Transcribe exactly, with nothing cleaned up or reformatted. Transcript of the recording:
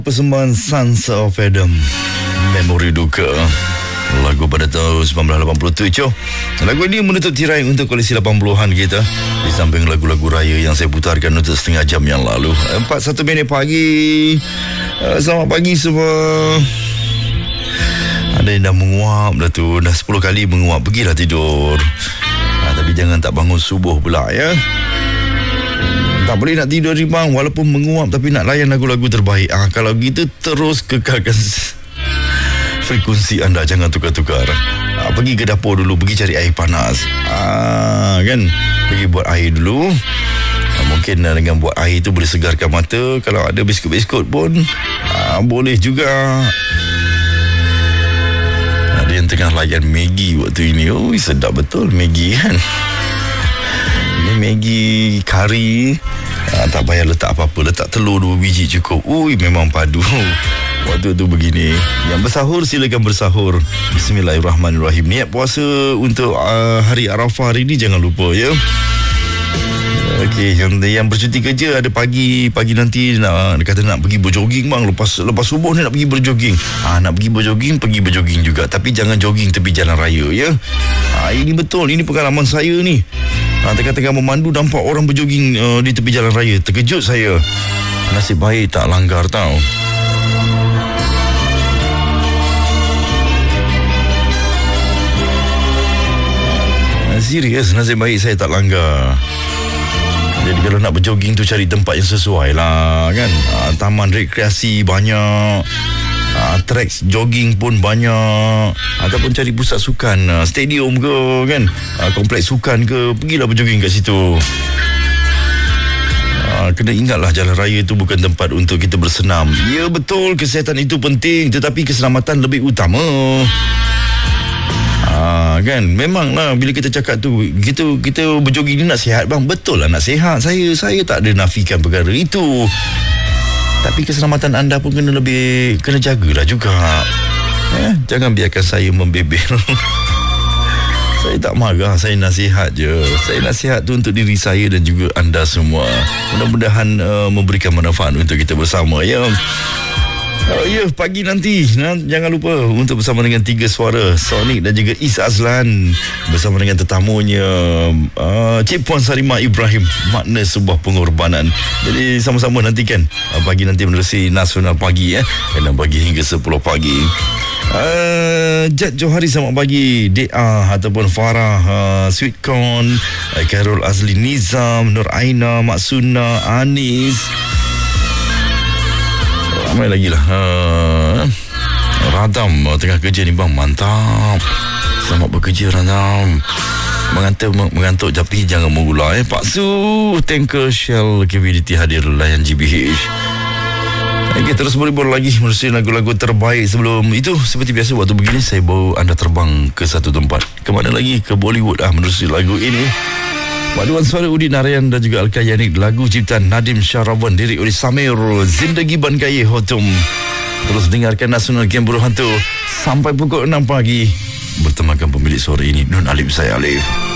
Persembahan Sons of Adam, Memori Duka, lagu pada tahun sembilan belas lapan puluh tujuh. Lagu ini menutup tirai untuk koleksi lapan puluhan kita, di samping lagu-lagu raya yang saya putarkan untuk setengah jam yang lalu. Empat satu minit pagi. Selamat pagi semua. Ada yang dah menguap dah tu, dah sepuluh kali menguap, pergilah tidur. ha, Tapi jangan tak bangun subuh pula ya. Tak boleh nak tidur ni bang, walaupun menguap tapi nak layan lagu-lagu terbaik. Ah, kalau gitu terus kekalkan frekuensi anda, jangan tukar-tukar. Ah, pergi ke dapur dulu, pergi cari air panas. Ah, kan? Pergi buat air dulu. Ah, mungkin ah, dengan buat air tu boleh segarkan mata. Kalau ada biskut-biskut pun ah, boleh juga. Ada yang tengah layan Maggi waktu ini. Oh, sedap betul Maggi kan. Ini Maggi kari. Ha, tak payah letak apa-apa, letak telur dua biji cukup. Ui, memang padu. Waktu tu begini. Yang bersahur silakan bersahur. Bismillahirrahmanirrahim. Niat puasa untuk uh, hari Arafah hari ni jangan lupa ya. Okey, yang yang bercuti kerja ada pagi pagi nanti nak kata nak pergi berjoging bang, lepas lepas subuh ni nak pergi berjoging. Ah, nak pergi berjoging, pergi berjoging juga, tapi jangan jogging tepi jalan raya ya. Ah, ini betul, ini pengalaman saya ni. Ha, tengah-tengah memandu nampak orang berjoging uh, di tepi jalan raya. Terkejut saya. Nasib baik tak langgar tau. Ha, serius, nasib baik saya tak langgar. Jadi kalau nak berjoging tu cari tempat yang sesuai lah kan. Ha, taman rekreasi banyak. Uh, tracks jogging pun banyak, ataupun cari pusat sukan, uh, stadium ke kan, uh, kompleks sukan ke, pergilah berjogging kat situ. Uh, kena ingatlah jalan raya itu bukan tempat untuk kita bersenam. Ya betul, kesihatan itu penting, tetapi keselamatan lebih utama. Ah, kan, memanglah bila kita cakap tu kita kita berjogging ni nak sihat bang, betul lah nak sihat. Saya saya tak ada nafikan perkara itu. Tapi keselamatan anda pun kena lebih, kena jagalah juga. Eh, jangan biarkan saya membebel. Saya tak marah, saya nasihat je. Saya nasihat tu untuk diri saya dan juga anda semua. Mudah-mudahan uh, memberikan manfaat untuk kita bersama ya. Oh ya, pagi nanti nah, jangan lupa untuk bersama dengan tiga suara Sonic dan juga Is Azlan, bersama dengan tetamunya uh, Cik Puan Sarimah Ibrahim, makna sebuah pengorbanan. Jadi sama-sama nantikan uh, pagi nanti menerusi Nasional Pagi ya, enam pagi hingga sepuluh pagi. Uh, Jad Johari selamat pagi. D A ataupun Farah, uh, Sweet Corn, uh, Khairul Azli Nizam, Nur Aina, Maksuna, Anis, ramai lagi lah. uh, Radam uh, tengah kerja ni bang, mantap. Selamat bekerja Radam. Mengantuk, mengantuk tapi jangan mengular eh. Pak Su, tanker Shell K V D T hadir layan G B H. Okay, terus beribur lagi menerusi lagu-lagu terbaik. Sebelum itu, seperti biasa waktu begini saya bawa anda terbang ke satu tempat. Kemana lagi? Ke Bollywood ah menerusi lagu ini. Paduan suara Udin Narayan dan juga Al-Kayanik, lagu ciptaan Nadim Syahrawan, lirik oleh Samir, Zindagi Ban Kaya Hotum. Terus dengarkan Nasional Game Buruh Hantu sampai pukul enam pagi. Bertemakan pemilik suara ini, Nun Alif, saya Alif.